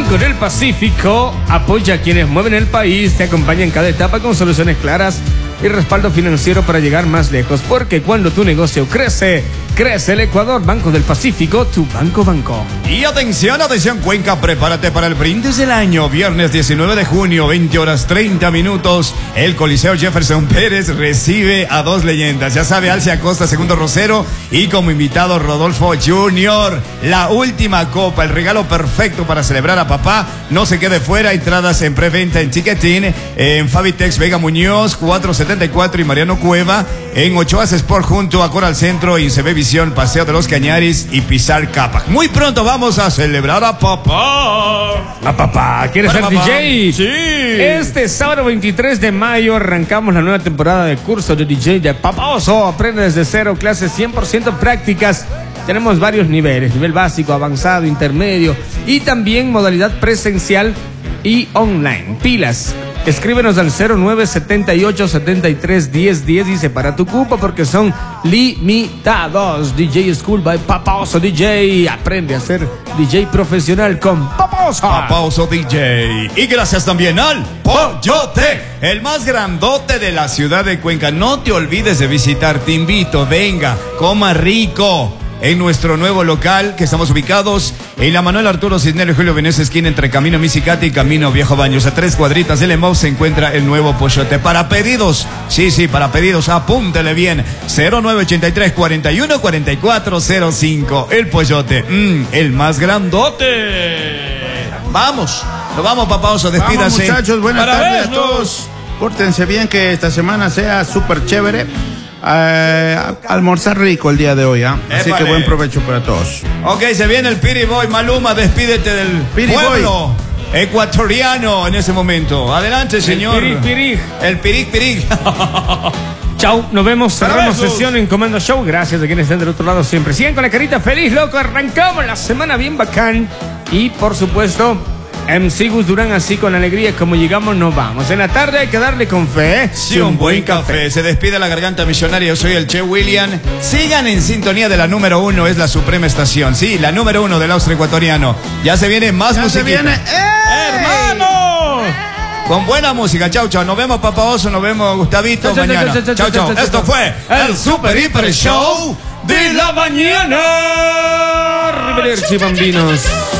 Banco del Pacífico apoya a quienes mueven el país, te acompaña en cada etapa con soluciones claras y respaldo financiero para llegar más lejos, porque cuando tu negocio crece, crece el Ecuador. Banco del Pacífico, tu banco. Y atención, Cuenca, prepárate para el brindis del año. Viernes 19 de junio, 20:30. El Coliseo Jefferson Pérez recibe a dos leyendas. Ya sabe, Alcia Acosta, Segundo Rosero, y como invitado Rodolfo Junior. La última copa, el regalo perfecto para celebrar a papá. No se quede fuera. Entradas en preventa en Ticketing, en Fabitex Vega Muñoz 474 y Mariano Cueva, en Ochoas Sport junto a Coral Centro, INCB Visión, Paseo de los Cañaris y Pizar Capac. Muy pronto vamos a celebrar a papá. A papá, ¿quieres ser DJ? Sí. Este sábado 23 de mayo arrancamos la nueva temporada de curso de DJ de Papá Oso. Aprende desde cero, clases 100% prácticas. Tenemos varios niveles, nivel básico, avanzado, intermedio y también modalidad presencial y online. Pilas. Escríbenos al 0978-73-1010 y separa tu cupo porque son limitados. DJ School by Papá Oso DJ. Aprende a ser DJ profesional con Papá Oso. Papá Oso DJ. Y gracias también al Pollote, el más grandote de la ciudad de Cuenca. No te olvides de visitar, te invito, venga, coma rico. En nuestro nuevo local, que estamos ubicados en la Manuel Arturo Cisneros y Julio Venecia, esquina entre Camino Misicate y Camino Viejo Baños. A 3 cuadritas del EMOV se encuentra el nuevo Pollote. Para pedidos, sí, para pedidos, apúntele bien. 0983-414405. El Pollote, el más grandote. Vamos, nos vamos, Papá Oso, despídase. Vamos, muchachos, buenas tardes a todos. Pórtense bien, que esta semana sea súper chévere. Almorzar rico el día de hoy, así que buen provecho para todos. Ok, se viene el Piri Boy. Maluma, despídete del Piri pueblo ecuatoriano en ese momento. Adelante, señor. El pirig. El pirig. Chau, nos vemos, cerramos Besos. sesión en Comando Show. Gracias a quienes estén del otro lado siempre. Sigan con la carita feliz, loco. Arrancamos la semana bien bacán. Y por supuesto, MC Gus Durán, así con alegría como llegamos nos vamos. En la tarde hay que darle con fe. Sí, un buen café. Se despide la garganta millonaria. Yo soy el Che William. Sigan en sintonía de la número 1, es la Suprema Estación. Sí, la número 1 del Austro Ecuatoriano. Ya se viene más música. ¡Hermano! Con buena música. Chau. Nos vemos, Papá Oso. Nos vemos, Gustavito, mañana. Chau. Esto fue el Super Hiper Show de la mañana. Arrivederci, bambinos.